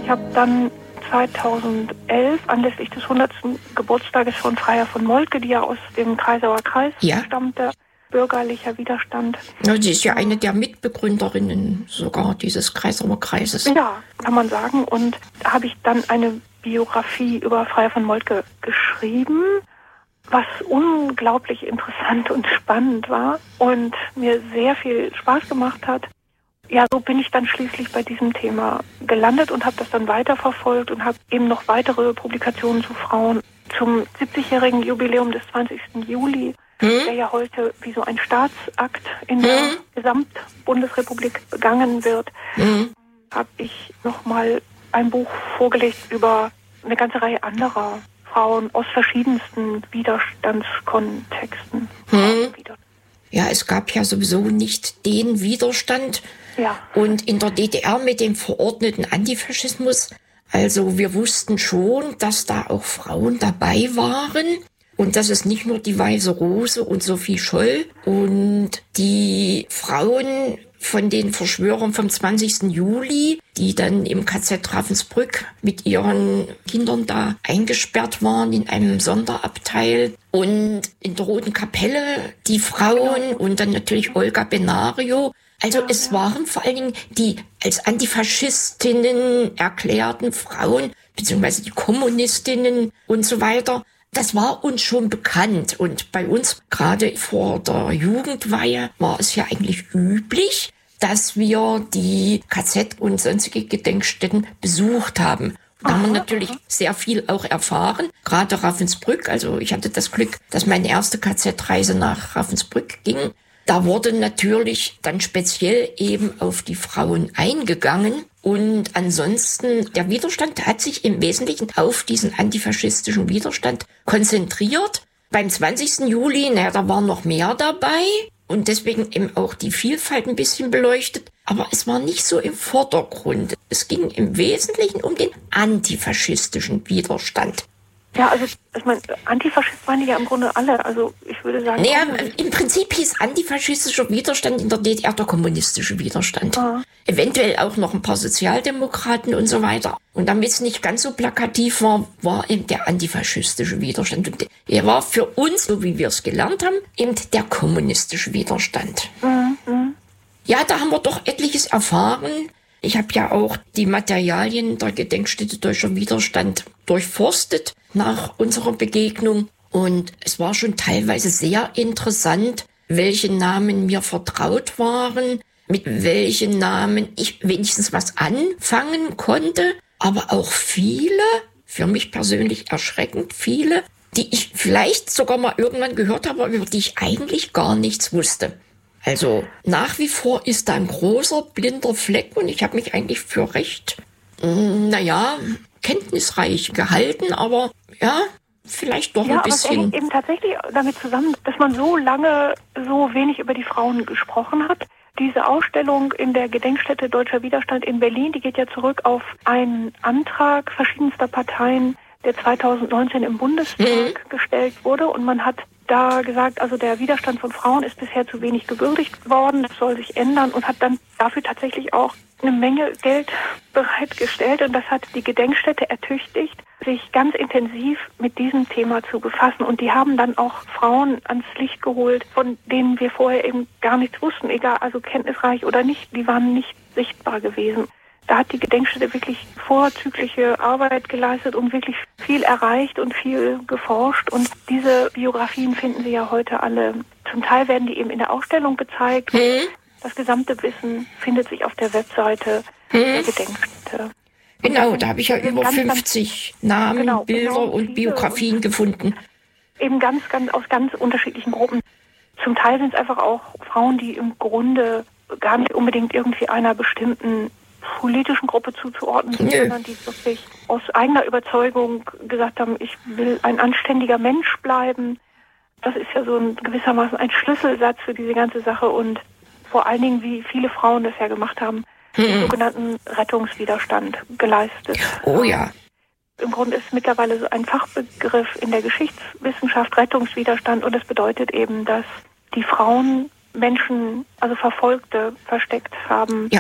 habe dann 2011 anlässlich des 100. Geburtstages von Freiherr von Moltke, die ja aus dem Kreisauer Kreis stammte, bürgerlicher Widerstand. Ja, sie ist ja eine der Mitbegründerinnen sogar dieses Kreisauer Kreises. Ja, kann man sagen. Und da habe ich dann eine Biografie über Freiherr von Moltke geschrieben, was unglaublich interessant und spannend war und mir sehr viel Spaß gemacht hat. Ja, so bin ich dann schließlich bei diesem Thema gelandet und habe das dann weiterverfolgt und habe eben noch weitere Publikationen zu Frauen zum 70-jährigen Jubiläum des 20. Juli, der ja heute wie so ein Staatsakt in der Gesamtbundesrepublik begangen wird, habe ich nochmal ein Buch vorgelegt über eine ganze Reihe anderer Frauen aus verschiedensten Widerstandskontexten. Ja, es gab ja sowieso nicht den Widerstand. Ja. Und in der DDR mit dem verordneten Antifaschismus, also wir wussten schon, dass da auch Frauen dabei waren. Und das ist nicht nur die Weiße Rose und Sophie Scholl und die Frauen von den Verschwörern vom 20. Juli, die dann im KZ Ravensbrück mit ihren Kindern da eingesperrt waren in einem Sonderabteil. Und in der Roten Kapelle die Frauen und dann natürlich Olga Benario. Also es waren vor allen Dingen die als Antifaschistinnen erklärten Frauen, beziehungsweise die Kommunistinnen und so weiter. Das war uns schon bekannt und bei uns, gerade vor der Jugendweihe, war es ja eigentlich üblich, dass wir die KZ und sonstige Gedenkstätten besucht haben. Da haben wir natürlich sehr viel auch erfahren, gerade Ravensbrück. Also ich hatte das Glück, dass meine erste KZ-Reise nach Ravensbrück ging. Da wurde natürlich dann speziell eben auf die Frauen eingegangen. Und ansonsten, der Widerstand hat sich im Wesentlichen auf diesen antifaschistischen Widerstand konzentriert. Beim 20. Juli, da war noch mehr dabei und deswegen eben auch die Vielfalt ein bisschen beleuchtet. Aber es war nicht so im Vordergrund. Es ging im Wesentlichen um den antifaschistischen Widerstand. Ja, also ich meine, Antifaschist waren die ja im Grunde alle. Also ich würde sagen... Naja, im Prinzip hieß antifaschistischer Widerstand in der DDR der kommunistische Widerstand. Eventuell auch noch ein paar Sozialdemokraten und so weiter. Und damit es nicht ganz so plakativ war, war eben der antifaschistische Widerstand. Und er war für uns, so wie wir es gelernt haben, eben der kommunistische Widerstand. Ja, da haben wir doch etliches erfahren. Ich habe ja auch die Materialien der Gedenkstätte Deutscher Widerstand durchforstet nach unserer Begegnung. Und es war schon teilweise sehr interessant, welche Namen mir vertraut waren, mit welchen Namen ich wenigstens was anfangen konnte. Aber auch viele, für mich persönlich erschreckend viele, die ich vielleicht sogar mal irgendwann gehört habe, über die ich eigentlich gar nichts wusste. Also nach wie vor ist da ein großer blinder Fleck und ich habe mich eigentlich für recht, kenntnisreich gehalten, aber ja, vielleicht doch ein bisschen. Ja, aber es hängt eben tatsächlich damit zusammen, dass man so lange so wenig über die Frauen gesprochen hat. Diese Ausstellung in der Gedenkstätte Deutscher Widerstand in Berlin, die geht ja zurück auf einen Antrag verschiedenster Parteien, der 2019 im Bundestag gestellt wurde und man hat da gesagt, also der Widerstand von Frauen ist bisher zu wenig gewürdigt worden, das soll sich ändern und hat dann dafür tatsächlich auch eine Menge Geld bereitgestellt und das hat die Gedenkstätte ertüchtigt, sich ganz intensiv mit diesem Thema zu befassen und die haben dann auch Frauen ans Licht geholt, von denen wir vorher eben gar nichts wussten, egal, also kenntnisreich oder nicht, die waren nicht sichtbar gewesen. Da hat die Gedenkstätte wirklich vorzügliche Arbeit geleistet und wirklich viel erreicht und viel geforscht. Und diese Biografien finden Sie ja heute alle. Zum Teil werden die eben in der Ausstellung gezeigt. Das gesamte Wissen findet sich auf der Webseite der Gedenkstätte. Genau, da habe ich ja über 50 Namen, Bilder und Biografien gefunden. Eben aus ganz unterschiedlichen Gruppen. Zum Teil sind es einfach auch Frauen, die im Grunde gar nicht unbedingt irgendwie einer bestimmten politischen Gruppe zuzuordnen sind, sondern die wirklich aus eigener Überzeugung gesagt haben, ich will ein anständiger Mensch bleiben. Das ist ja so gewissermaßen ein Schlüsselsatz für diese ganze Sache und vor allen Dingen, wie viele Frauen das ja gemacht haben, den sogenannten Rettungswiderstand geleistet. Oh ja. Im Grunde ist mittlerweile so ein Fachbegriff in der Geschichtswissenschaft Rettungswiderstand und das bedeutet eben, dass die Frauen Menschen, also Verfolgte, versteckt haben,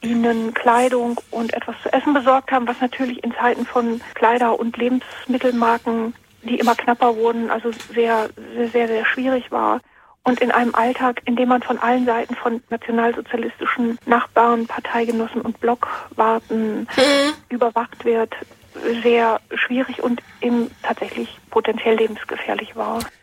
ihnen Kleidung und etwas zu essen besorgt haben, was natürlich in Zeiten von Kleider- und Lebensmittelmarken, die immer knapper wurden, also sehr, sehr, sehr, sehr schwierig war. Und in einem Alltag, in dem man von allen Seiten von nationalsozialistischen Nachbarn, Parteigenossen und Blockwarten überwacht wird, sehr schwierig und eben tatsächlich potenziell lebensgefährlich war.